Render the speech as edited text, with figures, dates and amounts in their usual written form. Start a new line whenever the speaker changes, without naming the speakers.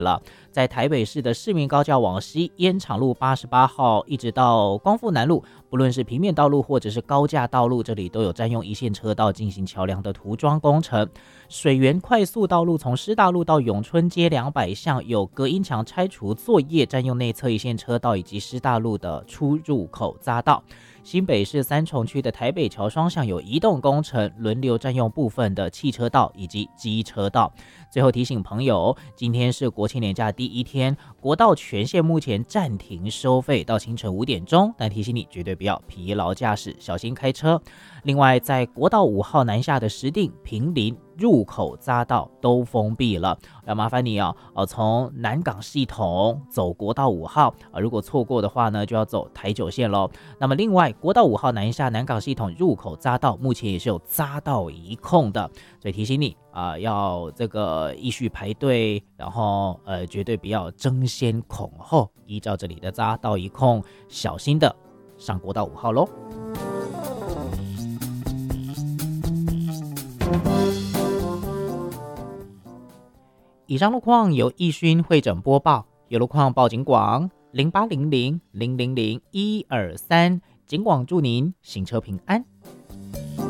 在台北市的市民高架往西，烟厂路88号一直到光复南路，不论是平面道路或者是高架道路，这里都有占用一线车道进行桥梁的涂装工程。水源快速道路从师大路到永春街200巷有隔音墙拆除作业，占用内侧一线车道以及师大路的出入口匝道。新北市三重区的台北桥双向有移动工程，轮流占用部分的汽车道以及机车道。最后提醒朋友，今天是国庆连假第一天，国道全线目前暂停收费到清晨5点钟，但提醒你绝对不要疲劳驾驶，小心开车。另外，在国道5号南下的石碇、坪林入口匝道都封闭了，要麻烦你从南港系统走国道5号如果错过的话呢，就要走台9线咯。那么另外，国道5号南下南港系统入口匝道目前也是有匝道一控的，所以提醒你要这个依序排队，然后绝对不要争先恐后，依照这里的匝道一控，小心的上国道5号咯。以上路况由义勋会诊播报，有路况报警广0800000123，警广祝您行车平安。